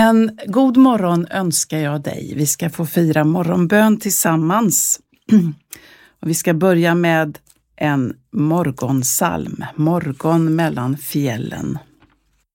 En god morgon önskar jag dig. Vi ska få fira morgonbön tillsammans. Och vi ska börja med en morgonsalm. Morgon mellan fjällen.